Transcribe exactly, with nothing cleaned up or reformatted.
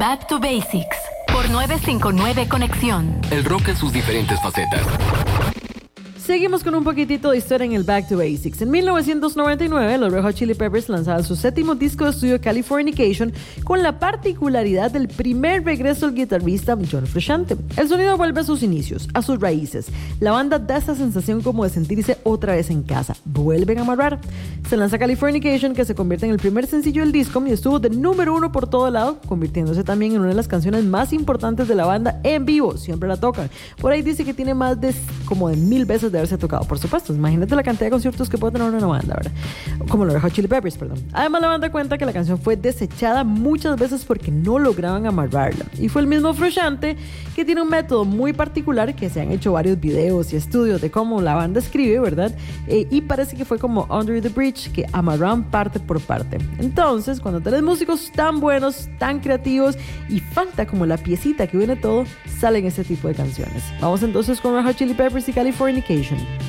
Back to Basics por nueve cinco nueve Conexión. El rock en sus diferentes facetas. Seguimos con un poquitito de historia en el Back to Basics. En mil novecientos noventa y nueve, los Red Hot Chili Peppers lanzaban su séptimo disco de estudio, Californication, con la particularidad del primer regreso del guitarrista John Frusciante. El sonido vuelve a sus inicios, a sus raíces. La banda da esa sensación como de sentirse otra vez en casa. Vuelven a amarrar. Se lanza Californication, que se convierte en el primer sencillo del disco y estuvo de número uno por todo lado, convirtiéndose también en una de las canciones más importantes de la banda en vivo. Siempre la tocan. Por ahí dice que tiene más de como de mil veces de haberse tocado, por supuesto. Imagínate la cantidad de conciertos que puede tener una banda, ¿verdad? Como los Red Hot Chili Peppers, perdón. Además, la banda cuenta que la canción fue desechada muchas veces porque no lograban amarrarla. Y fue el mismo Frusciante, que tiene un método muy particular, que se han hecho varios videos y estudios de cómo la banda escribe, ¿verdad? Eh, y parece que fue como Under the Bridge, que amarran parte por parte. Entonces, cuando tenés músicos tan buenos, tan creativos y falta como la piecita que une todo, salen este tipo de canciones. Vamos entonces con Red Hot Chili Peppers y Californication.